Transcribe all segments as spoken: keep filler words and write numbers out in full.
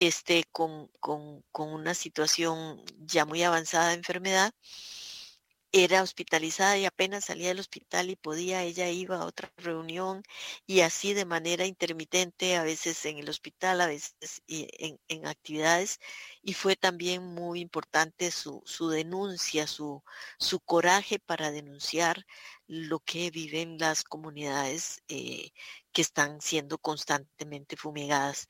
este, con, con, con una situación ya muy avanzada de enfermedad. Era hospitalizada y apenas salía del hospital y podía, ella iba a otra reunión y así de manera intermitente, a veces en el hospital, a veces y en, en actividades. Y fue también muy importante su, su denuncia, su, su coraje para denunciar lo que viven las comunidades eh, que están siendo constantemente fumigadas.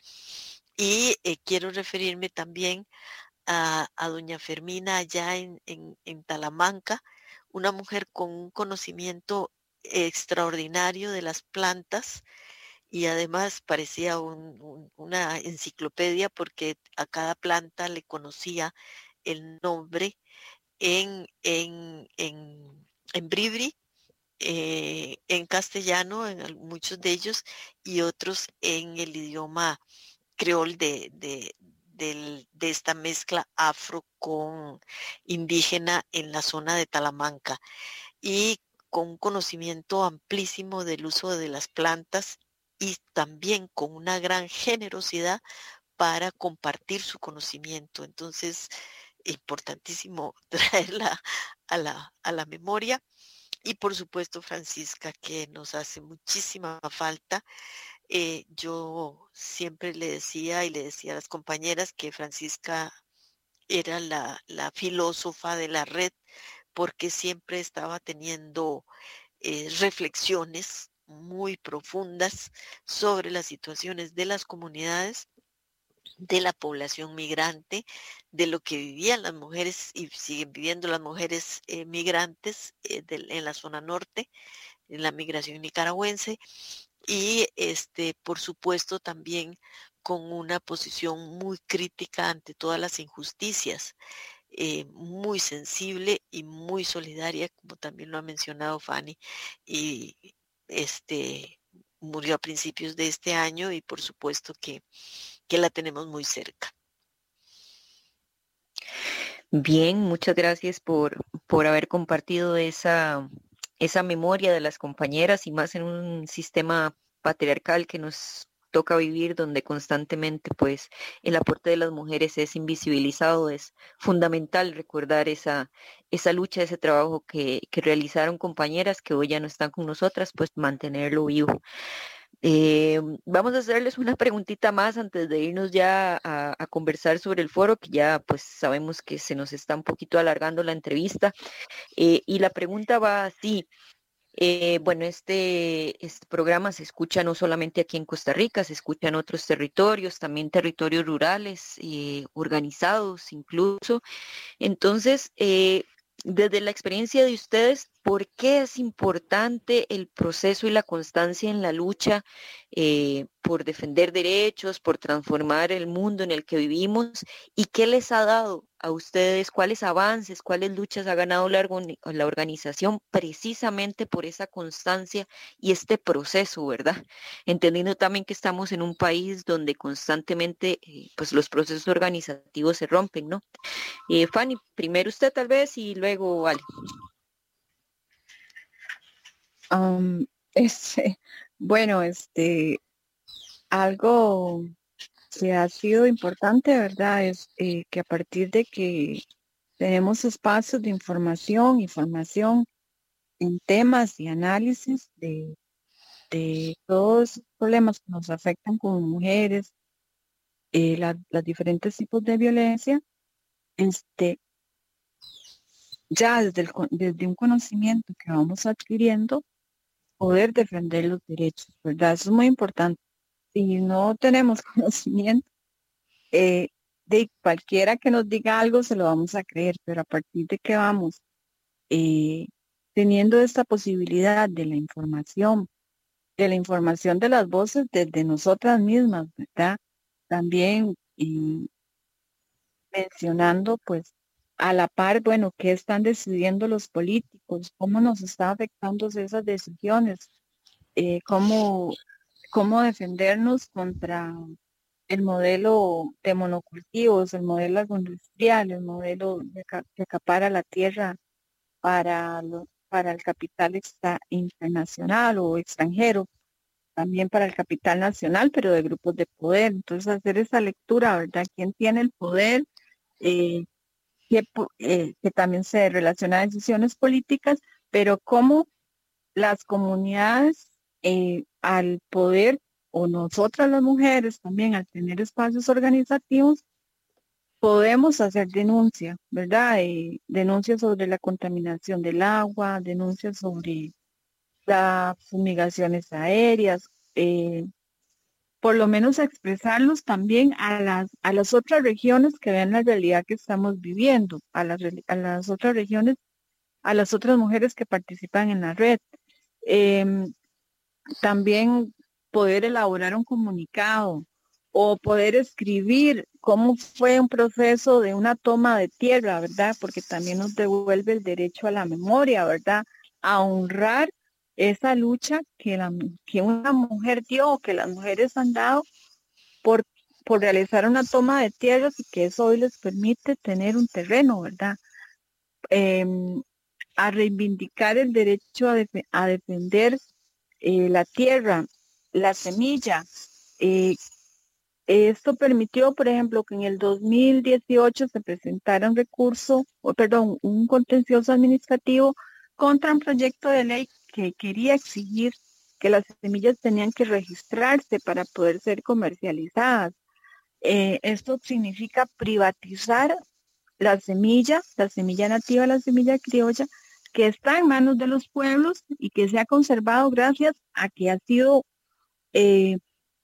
Y eh, quiero referirme también a, a doña Fermina allá en, en, en Talamanca, una mujer con un conocimiento extraordinario de las plantas y además parecía un, un, una enciclopedia porque a cada planta le conocía el nombre en, en, en, en bribri, eh, en castellano, en muchos de ellos, y otros en el idioma creol de, de, del- de esta mezcla afro con indígena en la zona de Talamanca y con un conocimiento amplísimo del uso de las plantas y también con una gran generosidad para compartir su conocimiento. Entonces, importantísimo traerla a la, a la memoria. Y por supuesto, Francisca, que nos hace muchísima falta. Eh, yo siempre le decía y le decía a las compañeras que Francisca era la, la filósofa de la red porque siempre estaba teniendo eh, reflexiones muy profundas sobre las situaciones de las comunidades, de la población migrante, de lo que vivían las mujeres y siguen viviendo las mujeres eh, migrantes eh, de, en la zona norte, en la migración nicaragüense, y este, por supuesto, también con una posición muy crítica ante todas las injusticias, eh, muy sensible y muy solidaria, como también lo ha mencionado Fanny, y este murió a principios de este año y por supuesto que, que la tenemos muy cerca. Bien, muchas gracias por, por haber compartido esa, esa memoria de las compañeras y más en un sistema patriarcal que nos toca vivir donde constantemente pues el aporte de las mujeres es invisibilizado. Es fundamental recordar esa, esa lucha, ese trabajo que, que realizaron compañeras que hoy ya no están con nosotras, pues mantenerlo vivo. Eh, vamos a hacerles una preguntita más antes de irnos ya a, a conversar sobre el foro, que ya pues sabemos que se nos está un poquito alargando la entrevista. Eh, y la pregunta va así. Eh, bueno, este, este programa se escucha no solamente aquí en Costa Rica, se escucha en otros territorios, también territorios rurales, eh, organizados incluso. Entonces, eh, desde la experiencia de ustedes, ¿por qué es importante el proceso y la constancia en la lucha eh, por defender derechos, por transformar el mundo en el que vivimos? ¿Y qué les ha dado a ustedes? ¿Cuáles avances, cuáles luchas ha ganado la, organi- la organización precisamente por esa constancia y este proceso, ¿verdad? Entendiendo también que estamos en un país donde constantemente eh, pues los procesos organizativos se rompen, ¿no? Eh, Fanny, primero usted tal vez y luego Ale. Um, este, bueno, este, algo que ha sido importante, ¿verdad? Es eh, que a partir de que tenemos espacios de información y formación en temas y análisis de, de todos los problemas que nos afectan como mujeres, eh, la- los diferentes tipos de violencia, este, ya desde, el co- desde un conocimiento que vamos adquiriendo, poder defender los derechos, ¿verdad? Eso es muy importante. Si no tenemos conocimiento, eh, de cualquiera que nos diga algo se lo vamos a creer, pero a partir de que vamos eh, teniendo esta posibilidad de la información, de la información de las voces desde nosotras mismas, ¿verdad? También y mencionando pues a la par, bueno, qué están decidiendo los políticos, cómo nos está afectando esas decisiones, eh, cómo, cómo defendernos contra el modelo de monocultivos, el modelo agroindustrial, el modelo de ca- que acapara la tierra para, lo- para el capital extra- internacional o extranjero también para el capital nacional, pero de grupos de poder. Entonces, hacer esa lectura, ¿verdad? ¿Quién tiene el poder? Eh, que, eh, que también se relaciona a decisiones políticas, pero cómo las comunidades eh, al poder, o nosotras las mujeres también al tener espacios organizativos, podemos hacer denuncia, ¿verdad? Eh, denuncias sobre la contaminación del agua, denuncias sobre las fumigaciones aéreas, eh, por lo menos expresarlos también a las, a las otras regiones que vean la realidad que estamos viviendo, a las, a las otras regiones, a las otras mujeres que participan en la red. Eh, También poder elaborar un comunicado o poder escribir cómo fue un proceso de una toma de tierra, ¿verdad? Porque también nos devuelve el derecho a la memoria, ¿verdad? A honrar esa lucha que, la, que una mujer dio, que las mujeres han dado por, por realizar una toma de tierras y que eso hoy les permite tener un terreno, ¿verdad? Eh, a reivindicar el derecho a, def a defender eh, la tierra, la semilla. Eh, esto permitió, por ejemplo, que en el dos mil dieciocho se presentara un recurso, o perdón, un contencioso administrativo contra un proyecto de ley que quería exigir que las semillas tenían que registrarse para poder ser comercializadas. Eh, esto significa privatizar la semilla, la semilla nativa, la semilla criolla, que está en manos de los pueblos y que se ha conservado gracias a que ha sido eh,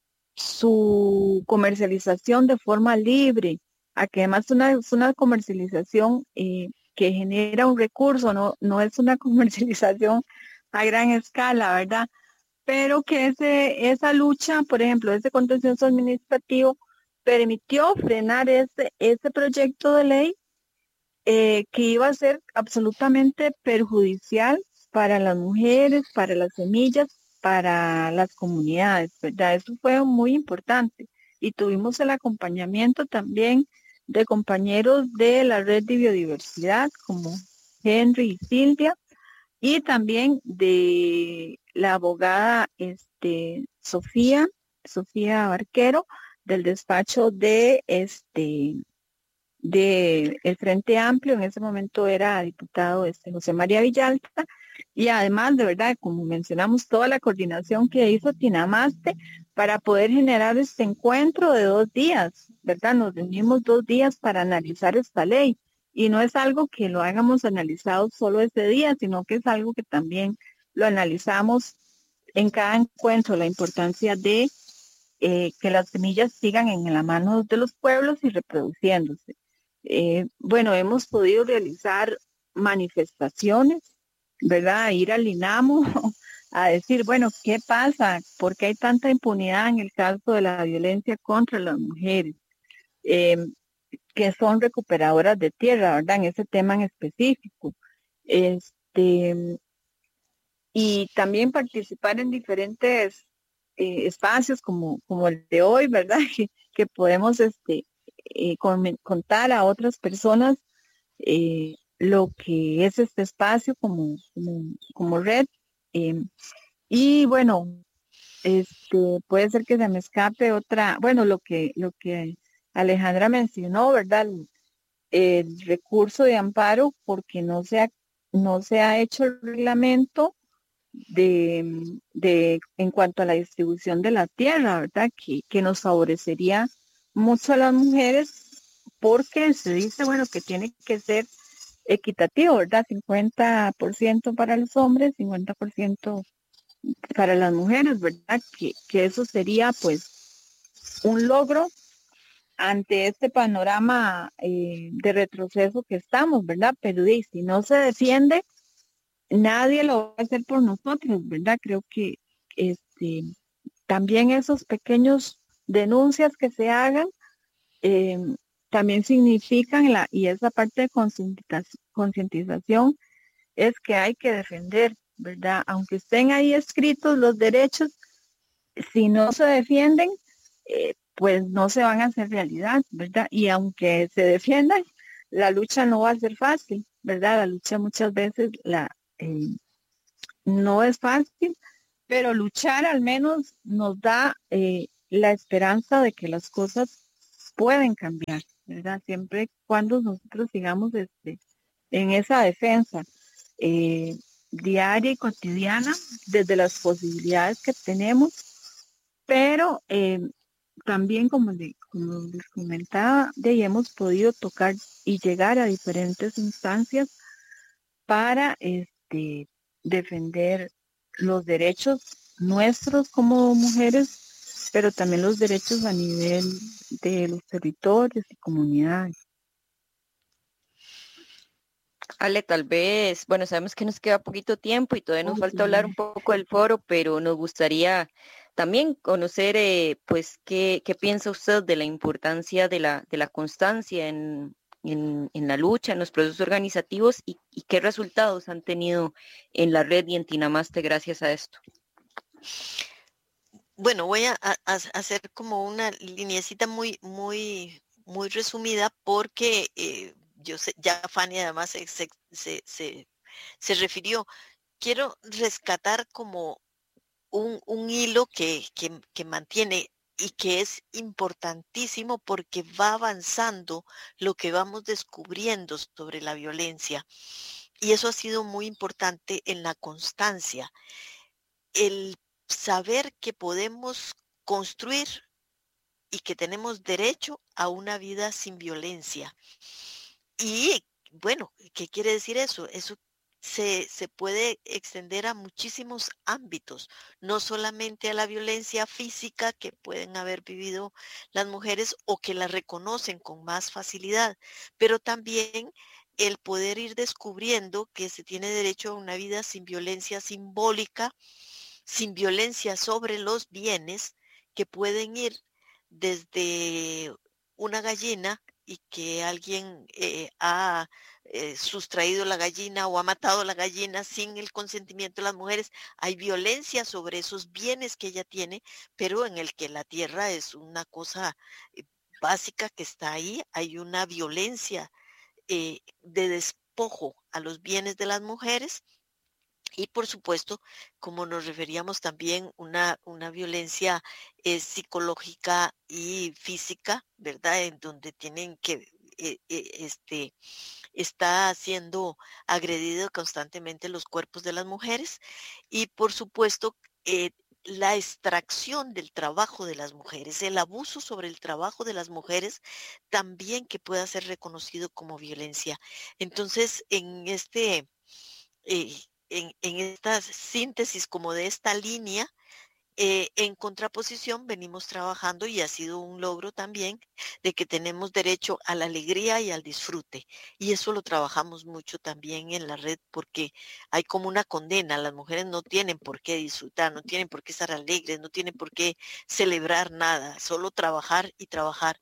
su comercialización de forma libre, a que además una, es una comercialización eh, que genera un recurso, no, no es una comercialización a gran escala, ¿verdad? Pero que ese, esa lucha, por ejemplo, ese contencioso administrativo, permitió frenar ese, ese proyecto de ley eh, que iba a ser absolutamente perjudicial para las mujeres, para las semillas, para las comunidades, ¿verdad? Eso fue muy importante. Y tuvimos el acompañamiento también de compañeros de la red de biodiversidad como Henry y Silvia, y también de la abogada este, Sofía, Sofía Barquero, del despacho de este de el Frente Amplio. En ese momento era diputado este, José María Villalta, y además, de verdad, como mencionamos, toda la coordinación que hizo Tinamaste para poder generar este encuentro de dos días, ¿verdad? Nos reunimos dos días para analizar esta ley, y no es algo que lo hayamos analizado solo ese día, sino que es algo que también lo analizamos en cada encuentro, la importancia de eh, que las semillas sigan en la mano de los pueblos y reproduciéndose. Eh, bueno, hemos podido realizar manifestaciones, ¿verdad? Ir al INAMO a decir, bueno, ¿qué pasa? ¿Por qué hay tanta impunidad en el caso de la violencia contra las mujeres? Eh, que son recuperadoras de tierra, ¿verdad? En ese tema en específico. Este, y también participar en diferentes eh, espacios como, como el de hoy, ¿verdad? Que, que podemos este, eh, con, contar a otras personas eh, lo que es este espacio como, como, como red. Eh, y bueno, este, puede ser que se me escape otra, bueno, lo que, lo que Alejandra mencionó, ¿verdad? El, el recurso de amparo, porque no se ha, no se ha hecho el reglamento de, de en cuanto a la distribución de la tierra, ¿verdad? Que, que nos favorecería mucho a las mujeres, porque se dice, bueno, que tiene que ser equitativo, ¿verdad? cincuenta por ciento para los hombres, cincuenta por ciento para las mujeres, ¿verdad? Que, que eso sería pues un logro ante este panorama eh, de retroceso que estamos, ¿verdad? Pero y, si no se defiende, nadie lo va a hacer por nosotros, ¿verdad? Creo que este, también esos pequeños denuncias que se hagan eh, también significan, la, y esa parte de concientización es que hay que defender, ¿verdad? Aunque estén ahí escritos los derechos, si no se defienden, eh, pues no se van a hacer realidad, ¿verdad? Y aunque se defiendan, la lucha no va a ser fácil, ¿verdad? La lucha muchas veces la, eh, no es fácil, pero luchar al menos nos da eh, la esperanza de que las cosas pueden cambiar, ¿verdad? Siempre y cuando nosotros sigamos este, en esa defensa eh, diaria y cotidiana desde las posibilidades que tenemos, pero eh, también como, le- como les comentaba, de ahí hemos podido tocar y llegar a diferentes instancias para este, defender los derechos nuestros como mujeres, pero también los derechos a nivel de los territorios y comunidades. Ale, tal vez, bueno, sabemos que nos queda poquito tiempo y todavía nos Oh, falta hablar un sí. poco del foro, pero nos gustaría también conocer, eh, pues, qué, qué piensa usted de la importancia de la, de la constancia en, en, en la lucha, en los procesos organizativos y, y qué resultados han tenido en la red y en Tinamaste gracias a esto. Bueno, voy a, a- a hacer como una lineecita muy, muy, muy resumida porque eh, yo sé, ya Fanny además se, se, se, se- se refirió. Quiero rescatar como un, un hilo que, que, que mantiene y que es importantísimo porque va avanzando lo que vamos descubriendo sobre la violencia. Y eso ha sido muy importante en la constancia. El saber que podemos construir y que tenemos derecho a una vida sin violencia. Y bueno, ¿qué quiere decir eso? Eso se, se puede extender a muchísimos ámbitos, no solamente a la violencia física que pueden haber vivido las mujeres o que la reconocen con más facilidad, pero también el poder ir descubriendo que se tiene derecho a una vida sin violencia simbólica, sin violencia sobre los bienes que pueden ir desde una gallina y que alguien eh, ha eh, sustraído la gallina o ha matado la gallina sin el consentimiento de las mujeres. Hay violencia sobre esos bienes que ella tiene, pero en el que la tierra es una cosa eh, básica que está ahí. Hay una violencia eh, de despojo a los bienes de las mujeres y por supuesto, como nos referíamos también, una, una violencia eh, psicológica y física, ¿verdad? En donde tienen que, eh, eh, este, está siendo agredido constantemente los cuerpos de las mujeres. Y por supuesto, eh, la extracción del trabajo de las mujeres, el abuso sobre el trabajo de las mujeres, también que pueda ser reconocido como violencia. Entonces, en este eh, en, en esta síntesis como de esta línea, eh, en contraposición venimos trabajando y ha sido un logro también de que tenemos derecho a la alegría y al disfrute. Y eso lo trabajamos mucho también en la red porque hay como una condena. Las mujeres no tienen por qué disfrutar, no tienen por qué estar alegres, no tienen por qué celebrar nada, solo trabajar y trabajar.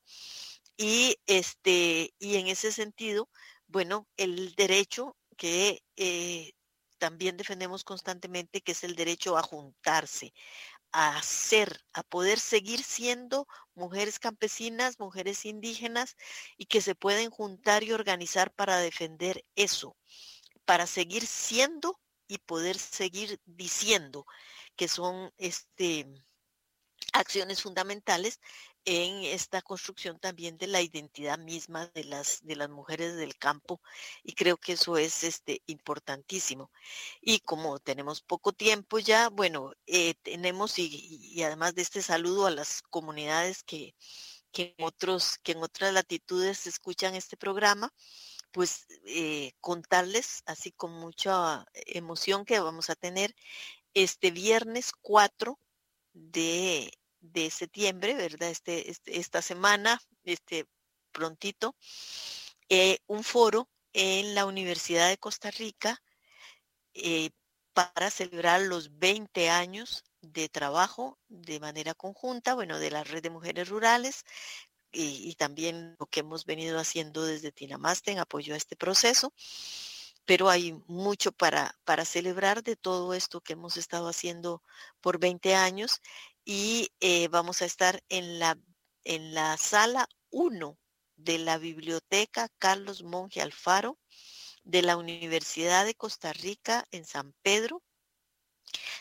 Y este, y en ese sentido, bueno, el derecho que eh, también defendemos constantemente, que es el derecho a juntarse, a ser, a poder seguir siendo mujeres campesinas, mujeres indígenas, y que se pueden juntar y organizar para defender eso, para seguir siendo y poder seguir diciendo que son este acciones fundamentales en esta construcción también de la identidad misma de las, de las mujeres del campo y creo que eso es este, importantísimo. Y como tenemos poco tiempo ya, bueno, eh, tenemos y, y además de este saludo a las comunidades que, que, en otros, que en otras latitudes escuchan este programa, pues eh, contarles así con mucha emoción que vamos a tener este viernes cuatro de, de septiembre, ¿verdad? Este, este, esta semana, este prontito, eh, un foro en la Universidad de Costa Rica eh, para celebrar los veinte años de trabajo de manera conjunta, bueno, de la Red de Mujeres Rurales y, y también lo que hemos venido haciendo desde Tinamaste en apoyo a este proceso. Pero hay mucho para, para celebrar de todo esto que hemos estado haciendo por veinte años y eh, vamos a estar en la, en la sala uno de la Biblioteca Carlos Monge Alfaro de la Universidad de Costa Rica en San Pedro,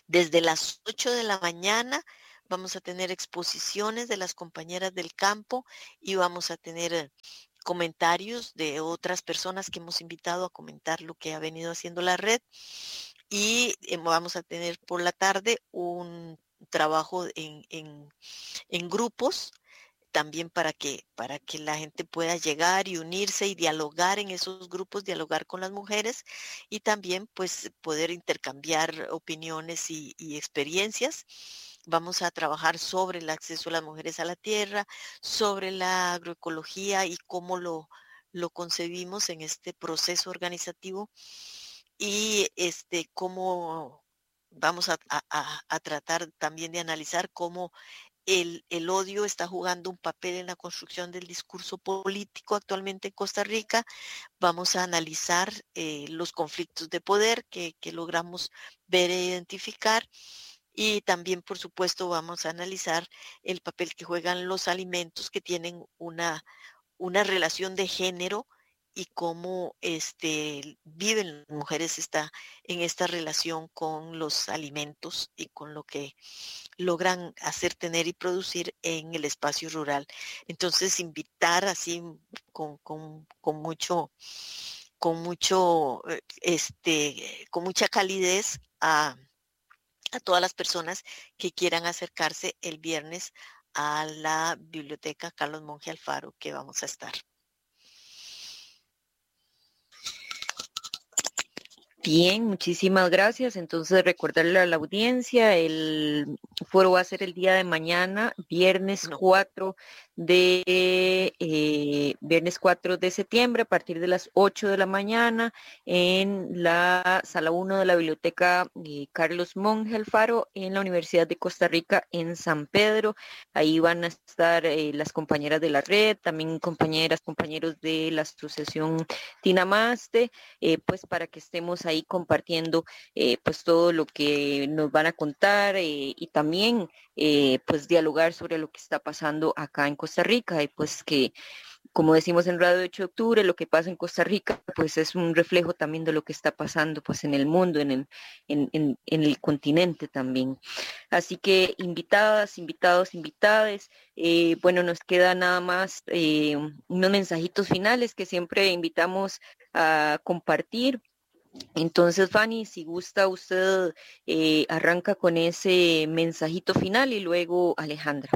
Desde las ocho de la mañana vamos a tener exposiciones de las compañeras del campo y vamos a tener comentarios de otras personas que hemos invitado a comentar lo que ha venido haciendo la red. Y eh, vamos a tener por la tarde un trabajo en, en, en grupos también para que, para que la gente pueda llegar y unirse y dialogar en esos grupos, dialogar con las mujeres y también pues poder intercambiar opiniones y, y experiencias. Vamos a trabajar sobre el acceso de las mujeres a la tierra, sobre la agroecología y cómo lo, lo concebimos en este proceso organizativo y este cómo vamos a, a, a tratar también de analizar cómo el, el, odio está jugando un papel en la construcción del discurso político actualmente en Costa Rica. Vamos a analizar eh, los conflictos de poder que, que logramos ver e identificar. Y también, por supuesto, vamos a analizar el papel que juegan los alimentos que tienen una, una relación de género y cómo este, viven las mujeres esta, en esta relación con los alimentos y con lo que logran hacer, tener y producir en el espacio rural. Entonces, invitar así con, con, con mucho, con mucho, este, con mucha calidez a, a todas las personas que quieran acercarse el viernes a la Biblioteca Carlos Monge Alfaro, que vamos a estar. Bien, muchísimas gracias. Entonces, recordarle a la audiencia, el foro va a ser el día de mañana, viernes No. cuatro de eh, viernes cuatro de septiembre, a partir de las ocho de la mañana, en la sala uno de la Biblioteca eh, Carlos Monge Alfaro, en la Universidad de Costa Rica, en San Pedro. Ahí van a estar eh, las compañeras de la red, también compañeras, compañeros de la asociación Tinamaste, eh, pues para que estemos ahí compartiendo eh, pues todo lo que nos van a contar eh, y también eh, pues dialogar sobre lo que está pasando acá en Costa Rica y pues que como decimos en Radio ocho de octubre, lo que pasa en Costa Rica pues es un reflejo también de lo que está pasando pues en el mundo, en el, en, en, en el continente también. Así que invitadas, invitados, invitades, eh, bueno, nos queda nada más eh, unos mensajitos finales que siempre invitamos a compartir. Entonces, Fanny, si gusta usted eh, arranca con ese mensajito final y luego Alejandra.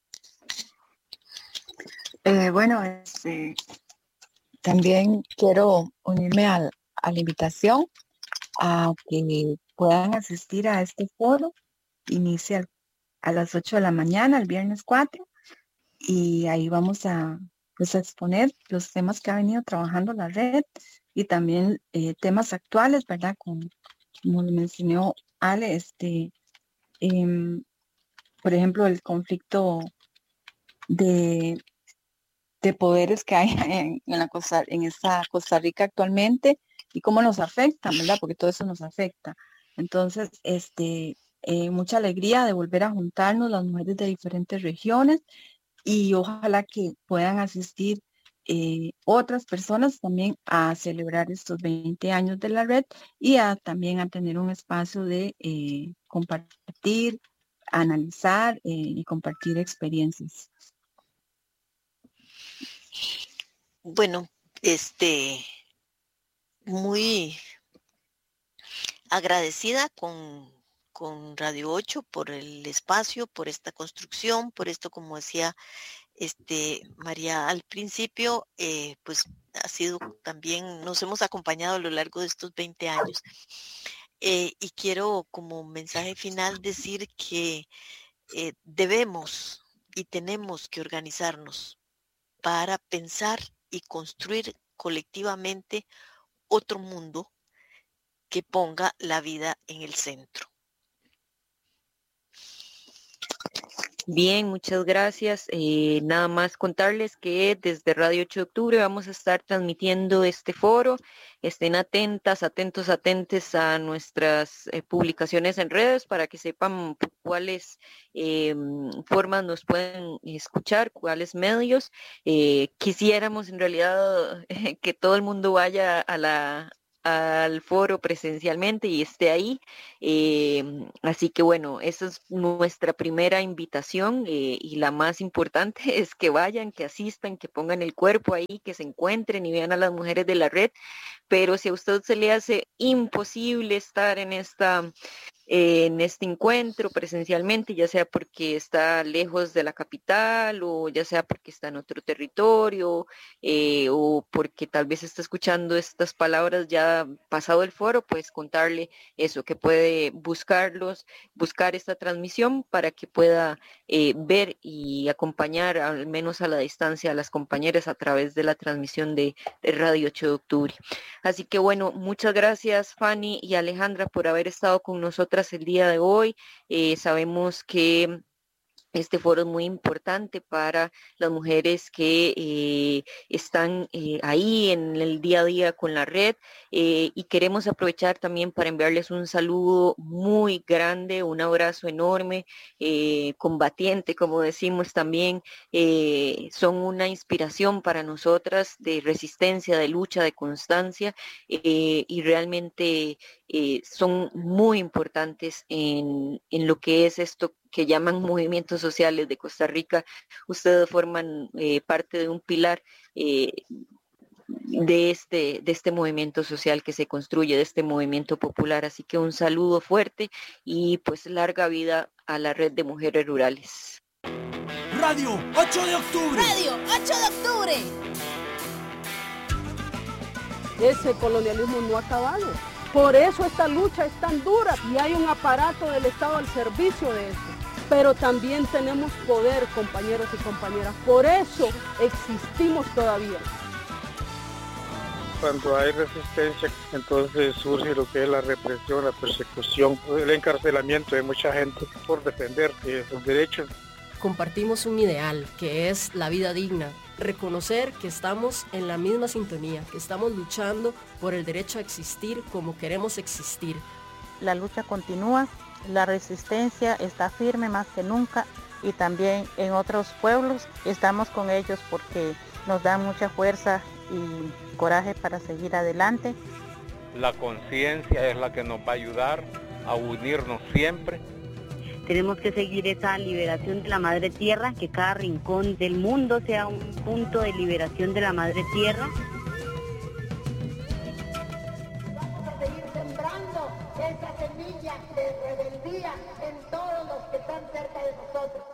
Eh, bueno, este, también quiero unirme al, a la invitación a que puedan asistir a este foro. Inicia a las ocho de la mañana, el viernes cuatro, y ahí vamos a, pues, a exponer los temas que ha venido trabajando la red y también eh, temas actuales, ¿verdad? Con, como lo mencionó Ale, este, em, por ejemplo, el conflicto de, de poderes que hay en, en, la Costa, en esta Costa Rica actualmente y cómo nos afecta, ¿verdad? Porque todo eso nos afecta. Entonces, este, eh, mucha alegría de volver a juntarnos las mujeres de diferentes regiones y ojalá que puedan asistir eh, otras personas también a celebrar estos veinte años de la red y a, también a tener un espacio de eh, compartir, analizar eh, y compartir experiencias. Bueno, este, muy agradecida con, con Radio ocho por el espacio, por esta construcción, por esto, como decía este, María al principio, eh, pues ha sido también, nos hemos acompañado a lo largo de estos veinte años. Eh, y quiero como mensaje final decir que eh, debemos y tenemos que organizarnos para pensar y construir colectivamente otro mundo que ponga la vida en el centro. Bien, muchas gracias. Eh, nada más contarles que desde Radio ocho de octubre vamos a estar transmitiendo este foro. Estén atentas, atentos, atentes a nuestras eh, publicaciones en redes para que sepan cuáles eh, formas nos pueden escuchar, cuáles medios. Eh, quisiéramos en realidad eh, que todo el mundo vaya a la al foro presencialmente y esté ahí. Eh, así que bueno, esa es nuestra primera invitación eh, y la más importante es que vayan, que asistan, que pongan el cuerpo ahí, que se encuentren y vean a las mujeres de la red. Pero si a usted se le hace imposible estar en esta eh, en este encuentro presencialmente, ya sea porque está lejos de la capital o ya sea porque está en otro territorio eh, o porque tal vez está escuchando estas palabras ya pasado el foro, pues contarle eso, que puede buscarlos, buscar esta transmisión para que pueda eh, ver y acompañar al menos a la distancia a las compañeras a través de la transmisión de, de Radio ocho de octubre. Así que bueno, muchas gracias Fanny y Alejandra por haber estado con nosotras el día de hoy. Eh, sabemos que este foro es muy importante para las mujeres que eh, están eh, ahí en el día a día con la red eh, y queremos aprovechar también para enviarles un saludo muy grande, un abrazo enorme, eh, combatiente, como decimos también. Eh, son una inspiración para nosotras de resistencia, de lucha, de constancia eh, y realmente eh, son muy importantes en, en lo que es esto que llaman movimientos sociales de Costa Rica. Ustedes forman eh, parte de un pilar eh, de este, de este movimiento social que se construye, de este movimiento popular. Así que un saludo fuerte y pues larga vida a la red de mujeres rurales. Radio ocho de octubre. Radio ocho de octubre. Ese colonialismo no ha acabado. Por eso esta lucha es tan dura y hay un aparato del Estado al servicio de eso. Pero también tenemos poder, compañeros y compañeras. Por eso existimos todavía. Cuando hay resistencia, entonces surge lo que es la represión, la persecución, el encarcelamiento de mucha gente por defender eh, sus derechos. Compartimos un ideal, que es la vida digna. Reconocer que estamos en la misma sintonía, que estamos luchando por el derecho a existir como queremos existir. La lucha continúa, la resistencia está firme más que nunca y también en otros pueblos estamos con ellos porque nos dan mucha fuerza y coraje para seguir adelante. La conciencia es la que nos va a ayudar a unirnos siempre. Tenemos que seguir esa liberación de la madre tierra, que cada rincón del mundo sea un punto de liberación de la madre tierra. Vamos a seguir sembrando esa semilla de rebeldía en todos los que están cerca de nosotros.